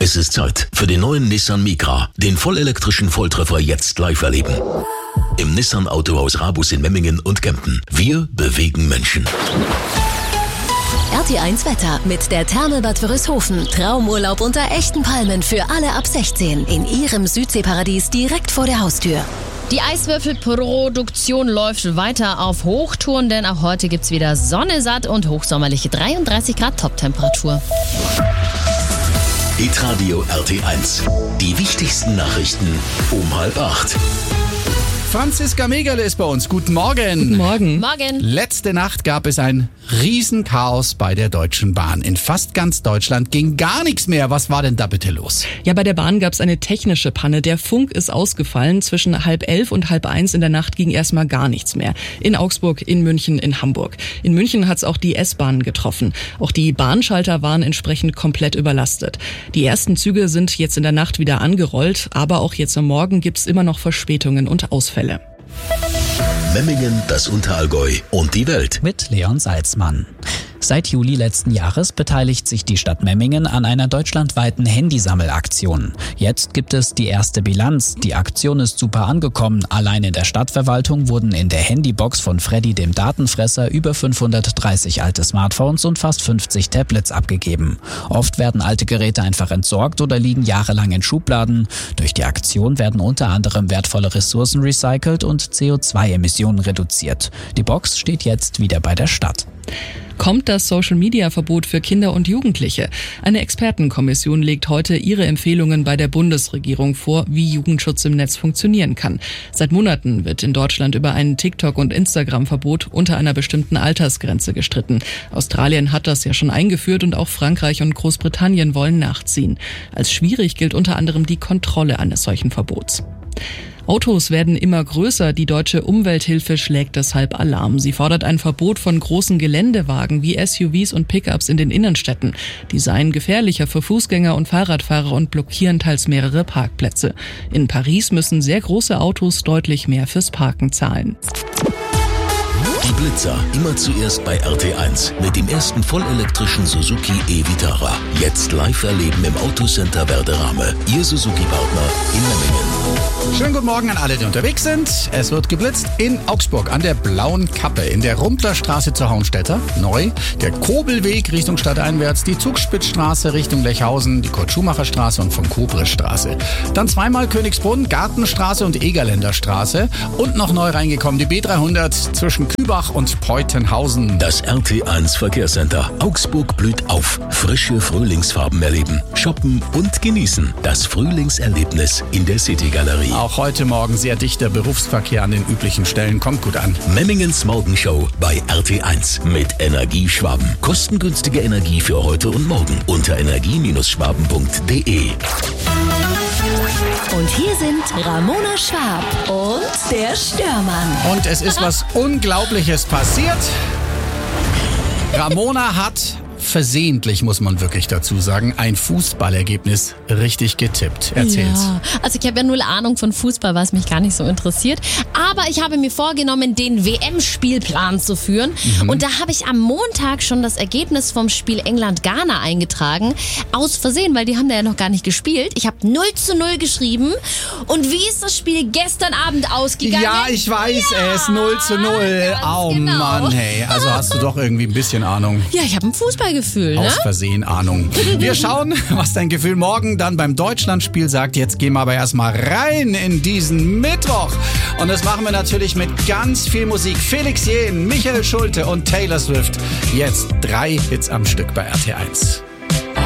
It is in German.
Es ist Zeit für den neuen Nissan Micra. Den vollelektrischen Volltreffer jetzt live erleben. Im Nissan Autohaus Rabus in Memmingen und Kempten. Wir bewegen Menschen. RT1 Wetter mit der Therme Bad Wörishofen. Traumurlaub unter echten Palmen für alle ab 16 in ihrem Südseeparadies direkt vor der Haustür. Die Eiswürfelproduktion läuft weiter auf Hochtouren, denn auch heute gibt's wieder Sonne satt und hochsommerliche 33 Grad Toptemperatur. Hitradio RT1. Die wichtigsten Nachrichten um 7:30. Franziska Megerle ist bei uns. Guten Morgen. Guten Morgen. Morgen. Letzte Nacht gab es ein Riesenchaos bei der Deutschen Bahn. In fast ganz Deutschland ging gar nichts mehr. Was war denn da bitte los? Ja, bei der Bahn gab es eine technische Panne. Der Funk ist ausgefallen. Zwischen 10:30 und 10:30 in der Nacht ging erstmal gar nichts mehr. In Augsburg, in München, in Hamburg. In München hat es auch die S-Bahn getroffen. Auch die Bahnschalter waren entsprechend komplett überlastet. Die ersten Züge sind jetzt in der Nacht wieder angerollt, aber auch jetzt am Morgen gibt es immer noch Verspätungen und Ausfälle. Memmingen, das Unterallgäu und die Welt. Mit Leon Salzmann. Seit Juli letzten Jahres beteiligt sich die Stadt Memmingen an einer deutschlandweiten Handysammelaktion. Jetzt gibt es die erste Bilanz. Die Aktion ist super angekommen. Allein in der Stadtverwaltung wurden in der Handybox von Freddy, dem Datenfresser, über 530 alte Smartphones und fast 50 Tablets abgegeben. Oft werden alte Geräte einfach entsorgt oder liegen jahrelang in Schubladen. Durch die Aktion werden unter anderem wertvolle Ressourcen recycelt und CO2-Emissionen reduziert. Die Box steht jetzt wieder bei der Stadt. Kommt das Social-Media-Verbot für Kinder und Jugendliche? Eine Expertenkommission legt heute ihre Empfehlungen bei der Bundesregierung vor, wie Jugendschutz im Netz funktionieren kann. Seit Monaten wird in Deutschland über ein TikTok- und Instagram-Verbot unter einer bestimmten Altersgrenze gestritten. Australien hat das ja schon eingeführt und auch Frankreich und Großbritannien wollen nachziehen. Als schwierig gilt unter anderem die Kontrolle eines solchen Verbots. Autos werden immer größer. Die Deutsche Umwelthilfe schlägt deshalb Alarm. Sie fordert ein Verbot von großen Geländewagen wie SUVs und Pickups in den Innenstädten. Die seien gefährlicher für Fußgänger und Fahrradfahrer und blockieren teils mehrere Parkplätze. In Paris müssen sehr große Autos deutlich mehr fürs Parken zahlen. Die Blitzer, immer zuerst bei RT1 mit dem ersten vollelektrischen Suzuki e-Vitara. Jetzt live erleben im Autocenter Werderame. Ihr Suzuki-Partner in Memmingen. Schönen guten Morgen an alle, die unterwegs sind. Es wird geblitzt in Augsburg an der Blauen Kappe, in der Rumplerstraße zur Hauenstädter, neu, der Kobelweg Richtung stadteinwärts, die Zugspitzstraße Richtung Lechhausen, die Kurt-Schumacher-Straße und von Kobrisstraße. Dann zweimal Königsbrunn, Gartenstraße und Egerländerstraße und noch neu reingekommen die B300 zwischen Kübach und Peutenhausen. Das RT1 Verkehrscenter. Augsburg blüht auf. Frische Frühlingsfarben erleben, shoppen und genießen. Das Frühlingserlebnis in der City-Galerie. Auch heute Morgen sehr dichter Berufsverkehr an den üblichen Stellen. Kommt gut an. Memmingens Morgenshow bei RT1 mit Energieschwaben. Kostengünstige Energie für heute und morgen unter energie-schwaben.de. Und hier sind Ramona Schwab und der Störmann. Und es ist was Unglaubliches passiert. Ramona hat versehentlich, muss man wirklich dazu sagen, ein Fußballergebnis richtig getippt. Erzähl's. Ja, also ich habe ja null Ahnung von Fußball, was mich gar nicht so interessiert. Aber ich habe mir vorgenommen, den WM-Spielplan zu führen. Und da habe ich am Montag schon das Ergebnis vom Spiel England-Ghana eingetragen. Aus Versehen, weil die haben da ja noch gar nicht gespielt. Ich habe 0:0 geschrieben. Und wie ist das Spiel gestern Abend ausgegangen? Ja, ich weiß es. 0:0. Oh genau. Mann, hey. Also hast du doch irgendwie ein bisschen Ahnung. Ja, ich habe ein Fußballgefühl, ne? Aus Versehen Ahnung. Wir schauen, was dein Gefühl morgen dann beim Deutschlandspiel sagt. Jetzt gehen wir aber erstmal rein in diesen Mittwoch. Und das machen wir natürlich mit ganz viel Musik. Felix Jähn, Michael Schulte und Taylor Swift. Jetzt 3 Hits am Stück bei RT1.